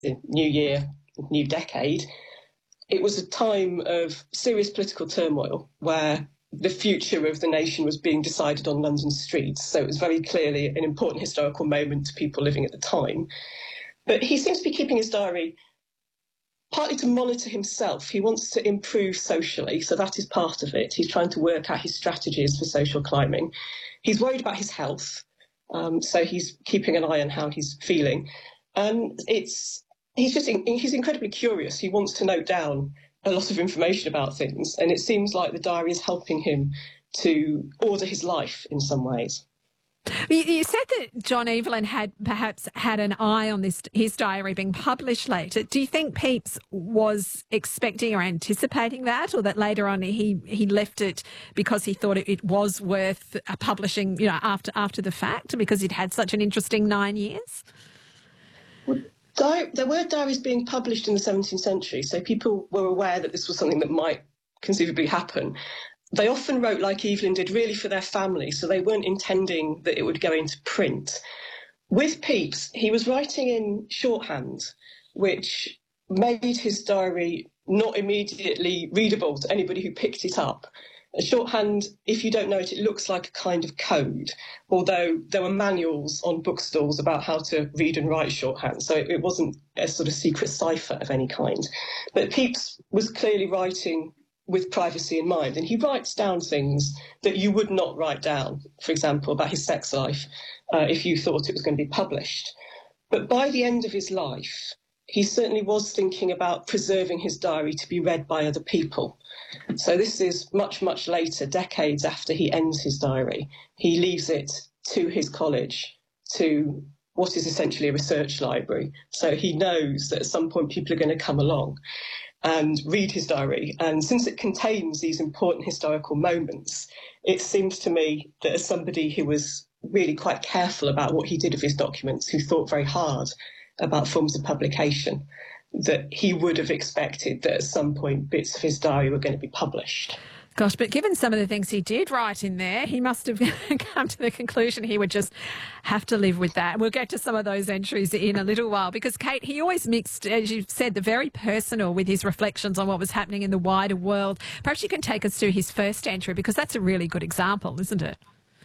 the new year, new decade, it was a time of serious political turmoil where the future of the nation was being decided on London streets. So it was very clearly an important historical moment to people living at the time. But he seems to be keeping his diary partly to monitor himself. He wants to improve socially, so that is part of it. He's trying to work out his strategies for social climbing. He's worried about his health, so he's keeping an eye on how he's feeling. And he's incredibly curious. He wants to note down a lot of information about things, and it seems like the diary is helping him to order his life in some ways. You said that John Evelyn had perhaps had an eye on his diary being published later. Do you think Pepys was expecting or anticipating that, or that later on he left it because he thought it was worth publishing, after the fact, because it had such an interesting 9 years? Well, there were diaries being published in the 17th century, so people were aware that this was something that might conceivably happen. They often wrote, like Evelyn did, really for their family, so they weren't intending that it would go into print. With Pepys, he was writing in shorthand, which made his diary not immediately readable to anybody who picked it up. A shorthand, if you don't know it, it looks like a kind of code, although there were manuals on bookstores about how to read and write shorthand, so it wasn't a sort of secret cipher of any kind. But Pepys was clearly writing with privacy in mind, and he writes down things that you would not write down, for example, about his sex life, if you thought it was going to be published. But by the end of his life, he certainly was thinking about preserving his diary to be read by other people. So this is much, much later, decades after he ends his diary. He leaves it to his college, to what is essentially a research library. So he knows that at some point people are going to come along and read his diary. And since it contains these important historical moments, it seems to me that as somebody who was really quite careful about what he did with his documents, who thought very hard about forms of publication, that he would have expected that at some point bits of his diary were going to be published. Gosh, but given some of the things he did write in there, he must have come to the conclusion he would just have to live with that. We'll get to some of those entries in a little while because, Kate, he always mixed, as you've said, the very personal with his reflections on what was happening in the wider world. Perhaps you can take us through his first entry because that's a really good example, isn't it?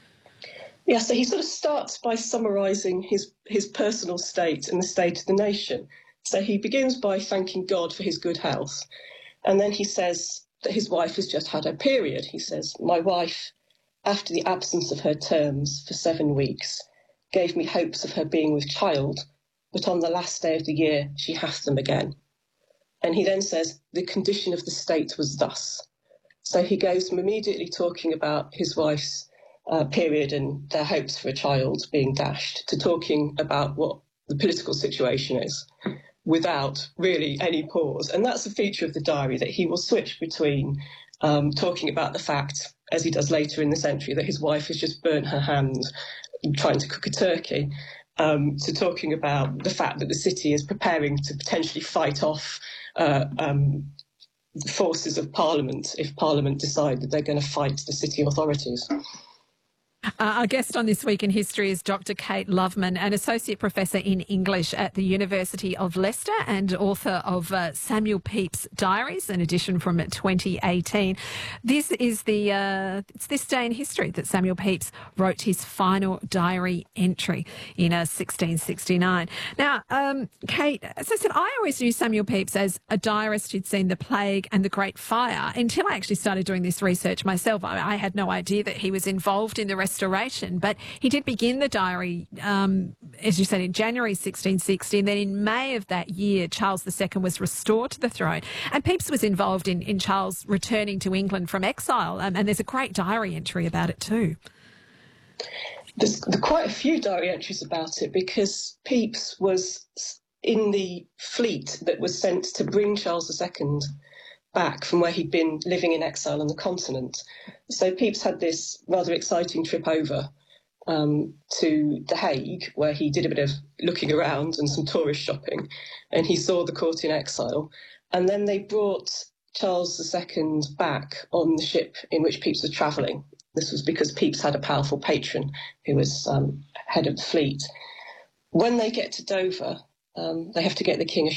Yeah, so he sort of starts by summarising his personal state and the state of the nation. So he begins by thanking God for his good health, and then he says that his wife has just had her period. He says, "My wife, after the absence of her terms for 7 weeks, gave me hopes of her being with child, but on the last day of the year she hath them again." And he then says, "The condition of the state was thus." So he goes from immediately talking about his wife's period and their hopes for a child being dashed to talking about what the political situation is, without really any pause. And that's a feature of the diary, that he will switch between talking about the fact, as he does later in this entry, that his wife has just burnt her hand trying to cook a turkey, to talking about the fact that the city is preparing to potentially fight off the forces of Parliament if Parliament decide that they're going to fight the city authorities. Our guest on This Week in History is Dr. Kate Loveman, an Associate Professor in English at the University of Leicester and author of Samuel Pepys Diaries, an edition from 2018. This is it's this day in history that Samuel Pepys wrote his final diary entry in 1669. Now, Kate, as I said, I always knew Samuel Pepys as a diarist who'd seen the plague and the Great Fire until I actually started doing this research myself. I had no idea that he was involved in the Restoration, but he did begin the diary, as you said, in January 1660, and then in May of that year, Charles II was restored to the throne. And Pepys was involved in Charles returning to England from exile, and there's a great diary entry about it too. There's quite a few diary entries about it because Pepys was in the fleet that was sent to bring Charles II back from where he'd been living in exile on the continent. So Pepys had this rather exciting trip over to The Hague, where he did a bit of looking around and some tourist shopping, and he saw the court in exile. And then they brought Charles II back on the ship in which Pepys was travelling. This was because Pepys had a powerful patron who was head of the fleet. When they get to Dover, They have to get the king